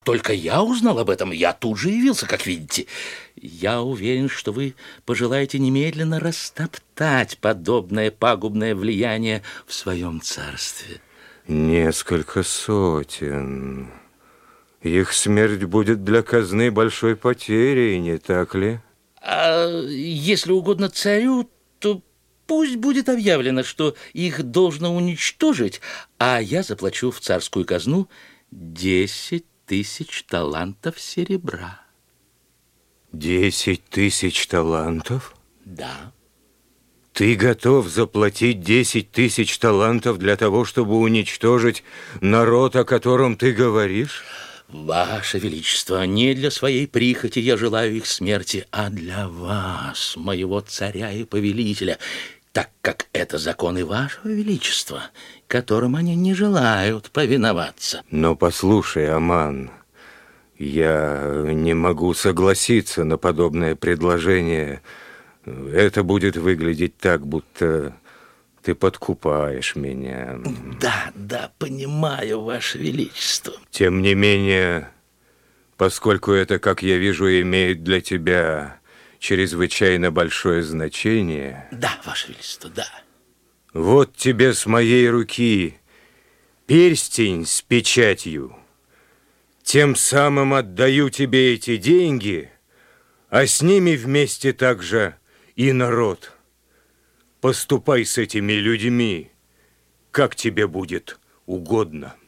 Только я узнал об этом, я тут же явился, как видите. Я уверен, что вы пожелаете немедленно растоптать подобное пагубное влияние в своем царстве. Несколько сотен. Их смерть будет для казны большой потерей, не так ли? А если угодно царю, то пусть будет объявлено, что их должно уничтожить, а я заплачу в царскую казну 10 тысяч талантов серебра. 10 тысяч талантов? Да. Ты готов заплатить 10 тысяч талантов для того, чтобы уничтожить народ, о котором ты говоришь? Ваше Величество, не для своей прихоти я желаю их смерти, а для вас, моего царя и повелителя, так как это законы Вашего Величества, которым они не желают повиноваться. Но послушай, Аман, я не могу согласиться на подобное предложение. Это будет выглядеть так, будто ты подкупаешь меня. Да, понимаю, Ваше Величество. Тем не менее, поскольку это, как я вижу, имеет для тебя чрезвычайно большое значение... Да, Ваше Величество, да. Вот тебе с моей руки перстень с печатью. Тем самым отдаю тебе эти деньги, а с ними вместе также и народ. Поступай с этими людьми, как тебе будет угодно.